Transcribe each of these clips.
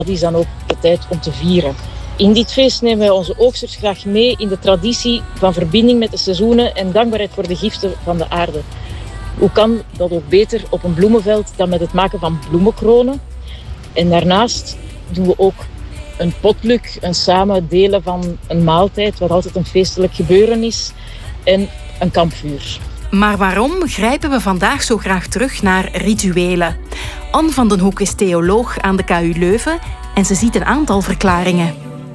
Dat is dan ook de tijd om te vieren. In dit feest nemen wij onze oogsters graag mee in de traditie van verbinding met de seizoenen en dankbaarheid voor de giften van de aarde. Hoe kan dat ook beter op een bloemenveld dan met het maken van bloemenkronen? En daarnaast doen we ook een potluck, een samen delen van een maaltijd, wat altijd een feestelijk gebeuren is, en een kampvuur. Maar waarom grijpen we vandaag zo graag terug naar rituelen? Anne van den Hoek is theoloog aan de KU Leuven en ze ziet een aantal verklaringen.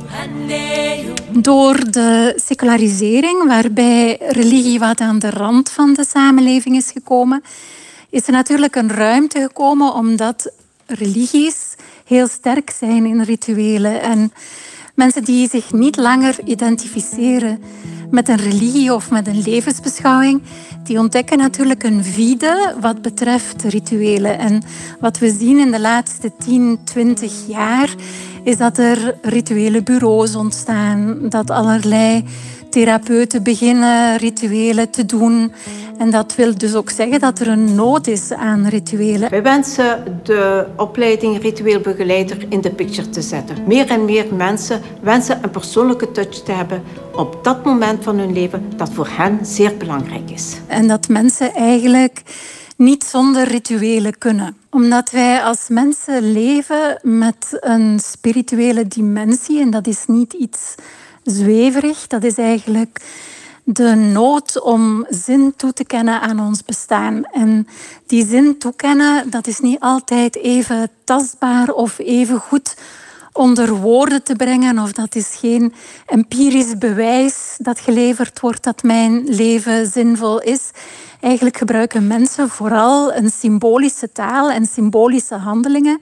Door de secularisering, waarbij religie wat aan de rand van de samenleving is gekomen, is er natuurlijk een ruimte gekomen omdat religies heel sterk zijn in rituelen. En mensen die zich niet langer identificeren met een religie of met een levensbeschouwing, die ontdekken natuurlijk een vide wat betreft rituelen. En wat we zien in de laatste 10, 20 jaar is dat er rituele bureaus ontstaan, dat allerlei therapeuten beginnen rituelen te doen. En dat wil dus ook zeggen dat er een nood is aan rituelen. Wij wensen de opleiding ritueel begeleider in de picture te zetten. Meer en meer mensen wensen een persoonlijke touch te hebben op dat moment van hun leven dat voor hen zeer belangrijk is. En dat mensen eigenlijk niet zonder rituelen kunnen. Omdat wij als mensen leven met een spirituele dimensie en dat is niet iets zweverig, dat is eigenlijk de nood om zin toe te kennen aan ons bestaan. En die zin toekennen, dat is niet altijd even tastbaar of even goed onder woorden te brengen. Of dat is geen empirisch bewijs dat geleverd wordt dat mijn leven zinvol is. Eigenlijk gebruiken mensen vooral een symbolische taal en symbolische handelingen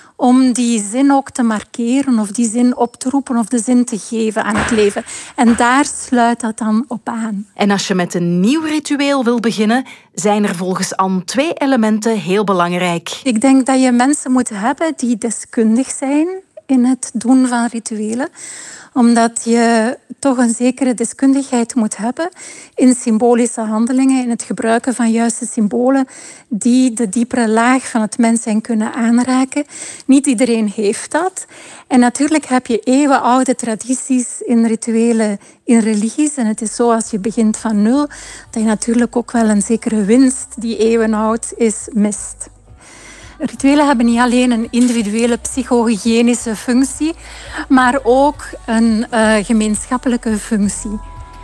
om die zin ook te markeren of die zin op te roepen of de zin te geven aan het leven. En daar sluit dat dan op aan. En als je met een nieuw ritueel wil beginnen, zijn er volgens Anne 2 elementen heel belangrijk. Ik denk dat je mensen moet hebben die deskundig zijn in het doen van rituelen. Omdat je toch een zekere deskundigheid moet hebben in symbolische handelingen, in het gebruiken van juiste symbolen die de diepere laag van het mens zijn kunnen aanraken. Niet iedereen heeft dat. En natuurlijk heb je eeuwenoude tradities in rituelen, in religies. En het is zo, als je begint van nul, dat je natuurlijk ook wel een zekere winst die eeuwenoud is, mist. Rituelen hebben niet alleen een individuele psychohygiënische functie, maar ook een gemeenschappelijke functie.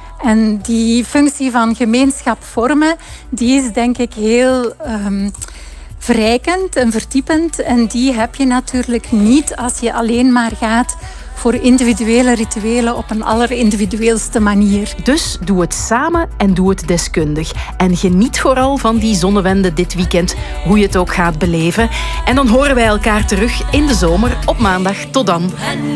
En die functie van gemeenschap vormen, die is denk ik heel verrijkend en verdiepend. En die heb je natuurlijk niet als je alleen maar gaat voor individuele rituelen op een allerindividueelste manier. Dus doe het samen en doe het deskundig. En geniet vooral van die zonnewende dit weekend, hoe je het ook gaat beleven. En dan horen wij elkaar terug in de zomer op maandag. Tot dan.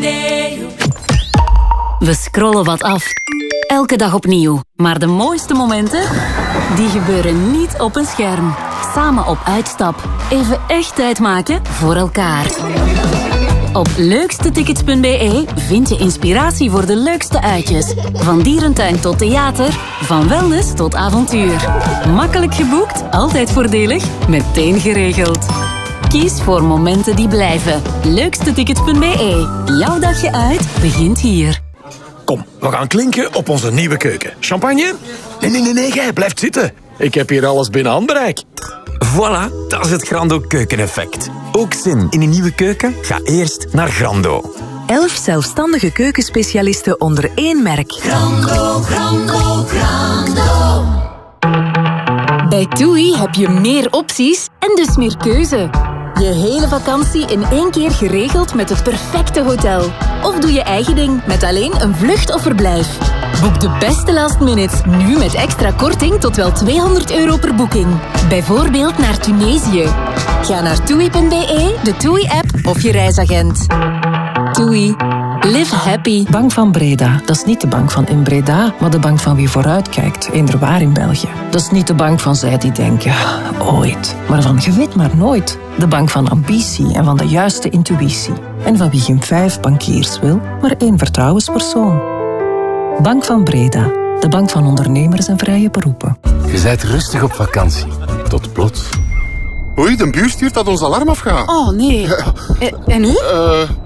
We scrollen wat af. Elke dag opnieuw. Maar de mooiste momenten, die gebeuren niet op een scherm. Samen op uitstap. Even echt tijd maken voor elkaar. Op leukstetickets.be vind je inspiratie voor de leukste uitjes. Van dierentuin tot theater, van wellness tot avontuur. Makkelijk geboekt, altijd voordelig, meteen geregeld. Kies voor momenten die blijven. Leukstetickets.be. Jouw dagje uit begint hier. Kom, we gaan klinken op onze nieuwe keuken. Champagne? Nee, jij blijft zitten. Ik heb hier alles binnen handbereik. Voilà, dat is het Grando keukeneffect. Ook zin in een nieuwe keuken? Ga eerst naar Grando. 11 zelfstandige keukenspecialisten onder één merk. Grando. Bij TUI heb je meer opties en dus meer keuze. Je hele vakantie in 1 keer geregeld met het perfecte hotel. Of doe je eigen ding met alleen een vlucht of verblijf. Boek de beste last minutes nu met extra korting tot wel €200 per boeking. Bijvoorbeeld naar Tunesië. Ga naar TUI.be, de TUI-app of je reisagent. TUI. Live happy. Bank van Breda. Dat is niet de bank van in Breda, maar de bank van wie vooruitkijkt, eender waar in België. Dat is niet de bank van zij die denken, ooit. Maar van je weet maar nooit. De bank van ambitie en van de juiste intuïtie. En van wie geen 5 bankiers wil, maar 1 vertrouwenspersoon. Bank van Breda. De bank van ondernemers en vrije beroepen. Je bent rustig op vakantie. Tot plots. Oei, de buur stuurt dat ons alarm afgaat. Oh nee. En nu?